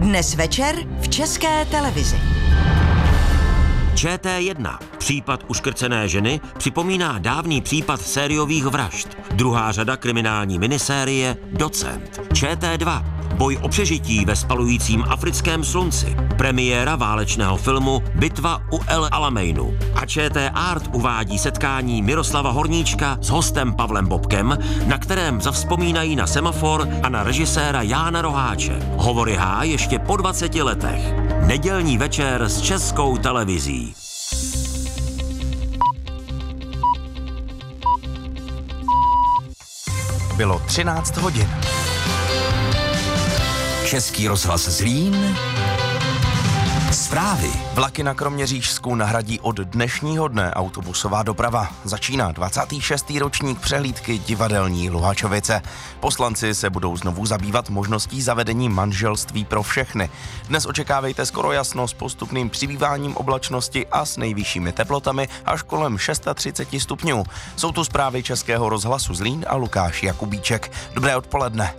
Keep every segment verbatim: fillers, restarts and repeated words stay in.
Dnes večer v České televizi. Č T jedna. Případ uškrcené ženy připomíná dávný případ sériových vražd. Druhá řada kriminální minisérie Docent. Č T dva. Boj o přežití ve spalujícím africkém slunci. Premiéra válečného filmu Bitva u El Alameinu. A Č T Art uvádí setkání Miroslava Horníčka s hostem Pavlem Bobkem, na kterém zavzpomínají na Semafor a na režiséra Jána Roháče. Hovory H ještě po dvaceti letech. Nedělní večer s Českou televizí. Bylo třináct hodin. Český rozhlas Zlín. Zprávy. Vlaky na Kroměřížsku nahradí od dnešního dne autobusová doprava. Začíná dvacátý šestý ročník přehlídky divadelní Luhačovice. Poslanci se budou znovu zabývat možností zavedení manželství pro všechny. Dnes očekávejte skoro jasno s postupným přibýváním oblačnosti a s nejvyššími teplotami až kolem třicet šest stupňů. Jsou tu zprávy Českého rozhlasu Zlín a Lukáš Jakubíček. Dobré odpoledne.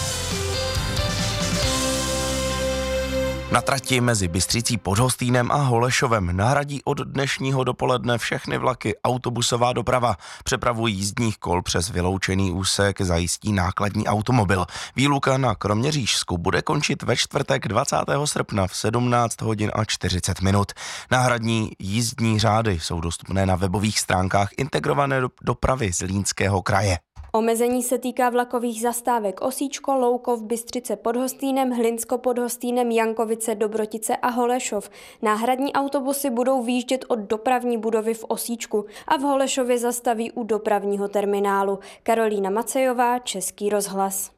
Na trati mezi Bystřicí pod Hostýnem a Holešovem nahradí od dnešního dopoledne všechny vlaky autobusová doprava. Přepravu jízdních kol přes vyloučený úsek zajistí nákladní automobil. Výluka na Kroměřížsku bude končit ve čtvrtek dvacátého srpna v sedmnáct hodin a čtyřicet minut. Náhradní jízdní řády jsou dostupné na webových stránkách integrované dopravy Zlínského kraje. Omezení se týká vlakových zastávek Osíčko, Loukov, Bystřice pod Hostýnem, Hlinsko pod Hostýnem, Jankovice, Dobrotice a Holešov. Náhradní autobusy budou výjíždět od dopravní budovy v Osíčku a v Holešově zastaví u dopravního terminálu. Karolína Macejová, Český rozhlas.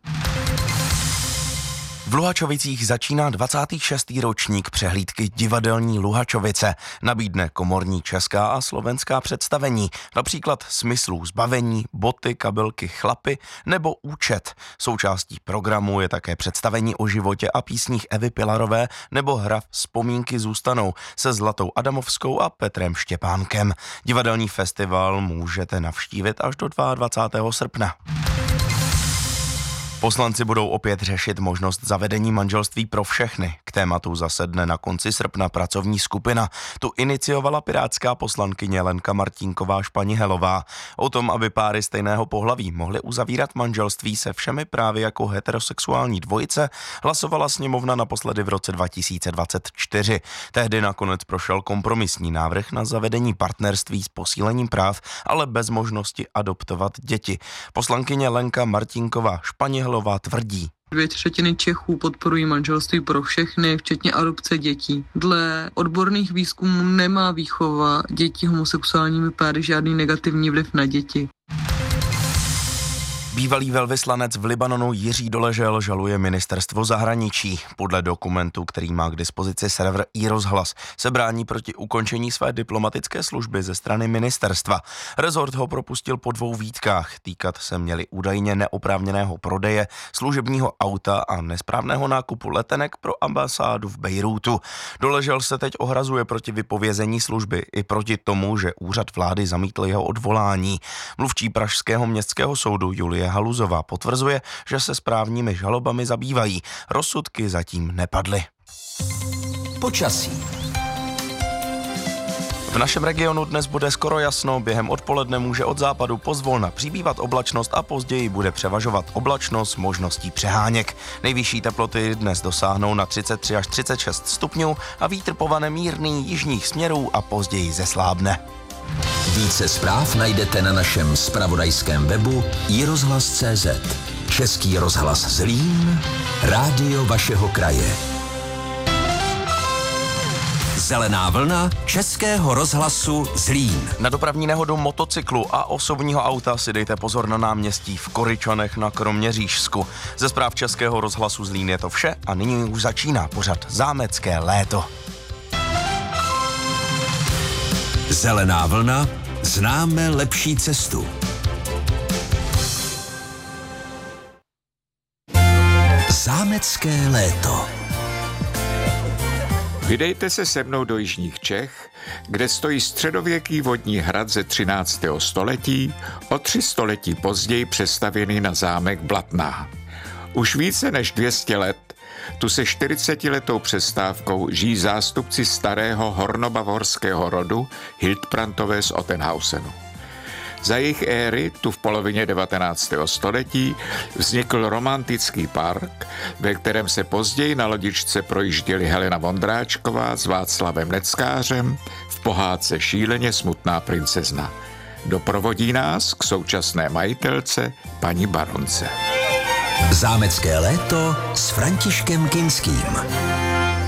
V Luhačovicích začíná dvacátý šestý ročník přehlídky divadelní Luhačovice. Nabídne komorní česká a slovenská představení, například Smyslů zbavení, Boty, kabelky, chlapy nebo Účet. Součástí programu je také představení o životě a písních Evy Pilarové nebo hra Vzpomínky zůstanou se Zlatou Adamovskou a Petrem Štěpánkem. Divadelní festival můžete navštívit až do dvacátého druhého srpna. Poslanci budou opět řešit možnost zavedení manželství pro všechny. K tématu zasedne na konci srpna pracovní skupina. Tu iniciovala pirátská poslankyně Lenka Martínková Španihelová. O tom, aby páry stejného pohlaví mohly uzavírat manželství se všemi právy jako heterosexuální dvojice, hlasovala sněmovna naposledy v roce dva tisíce dvacet čtyři. Tehdy nakonec prošel kompromisní návrh na zavedení partnerství s posílením práv, ale bez možnosti adoptovat děti. Poslankyně Lenka Martínková Španihelová tvrdí. Dvě třetiny Čechů podporují manželství pro všechny, včetně adopce dětí. Dle odborných výzkumů nemá výchova dětí homosexuálními páry žádný negativní vliv na děti. Bývalý velvyslanec v Libanonu Jiří Doležel žaluje ministerstvo zahraničí. Podle dokumentu, který má k dispozici server iRozhlas, se brání proti ukončení své diplomatické služby ze strany ministerstva. Rezort ho propustil po dvou výtkách. Týkat se měli údajně neoprávněného prodeje, služebního auta a nesprávného nákupu letenek pro ambasádu v Bejrútu. Doležel se teď ohrazuje proti vypovězení služby i proti tomu, že úřad vlády zamítl jeho odvolání. Mluvčí pražského městského soudu Julie Haluzová potvrzuje, že se správními žalobami zabývají. Rozsudky zatím nepadly. Počasí. V našem regionu dnes bude skoro jasno, během odpoledne může od západu pozvolna přibývat oblačnost a později bude převažovat oblačnost s možností přeháněk. Nejvyšší teploty dnes dosáhnou na třicet tři až třicet šest stupňů a vítr povane mírný jižních směrů a později zeslábne. Více zpráv najdete na našem zpravodajském webu i rozhlas tečka cé zet. Český rozhlas Zlín, rádio vašeho kraje. Zelená vlna Českého rozhlasu Zlín. Na dopravní nehodu motocyklu a osobního auta si dejte pozor na náměstí v Koryčanech na Kroměřížsku. Ze zpráv Českého rozhlasu Zlín je to vše a nyní už začíná pořad Zámecké léto. Zelená vlna, známe lepší cestu. Zámecké léto. Vydejte se se mnou do jižních Čech, kde stojí středověký vodní hrad ze třináctého století, o tři století později přestavěný na zámek Blatná. Už více než dvě stě let Tu se čtyřicetiletou přestávkou žijí zástupci starého hornobavorského rodu Hildbrandové z Ottenhausenu. Za jejich éry, tu v polovině devatenáctého století, vznikl romantický park, ve kterém se později na lodičce projížděli Helena Vondráčková s Václavem Neckářem v pohádce Šíleně smutná princezna. Doprovodí nás k současné majitelce paní baronce. Zámecké léto s Františkem Kinským.